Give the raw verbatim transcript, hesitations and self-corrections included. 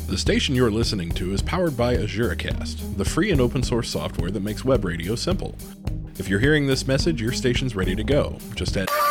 The station you're listening to is powered by AzureCast, the free and open source software that makes web radio simple. If you're hearing this message, your station's ready to go. Just head